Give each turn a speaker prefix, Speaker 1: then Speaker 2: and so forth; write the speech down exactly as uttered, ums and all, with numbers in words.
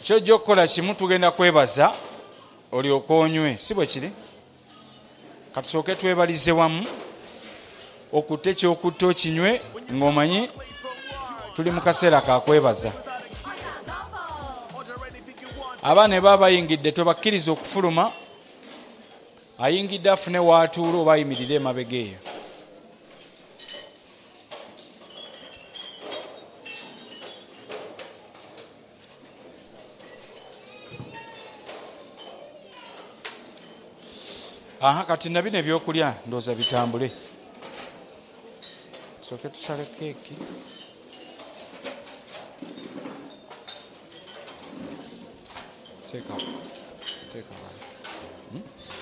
Speaker 1: kyojja okukola kimu tugenda kwebaza olyoka onywe si bwe kiri katusooke twebalize wamu okutte kyokutta okinywe ng'omanyi tuli mu kaseera kakwebaza abaana ne baba bayingidde tobakkiriza okufuluma ayingidde afune waatuula oba ayimirire emabega eyo aha kati nabino ebyokulya ndooza bitambule tusooke tusale keeki teeka teeka hmm?